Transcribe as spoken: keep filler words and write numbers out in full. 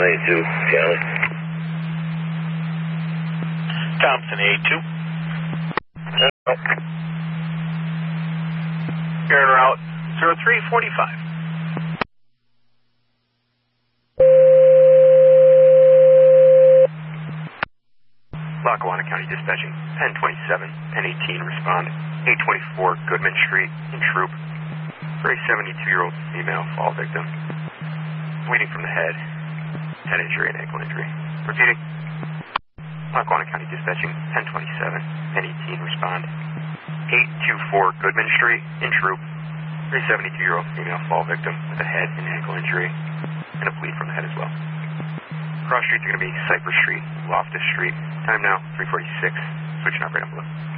ninety-two, Charlie. Thompson eighty-two. Oh. You're en route zero three forty-five. Lackawanna County Dispatching, ten twenty-seven, ten eighteen, respond. eight twenty-four Goodman Street in Troop for a seventy-two-year-old female fall victim. Bleeding from the head, head injury and ankle injury. Repeating. Lackawanna County Dispatching, ten twenty-seven, ten eighteen, respond. eight twenty-four Goodman Street in Troop for a seventy-two-year-old female fall victim with a head and ankle injury and a bleed from the head as well. Cross streets are going to be Cypress Street, Loftus Street. Time now, three forty-six. Switching operator below.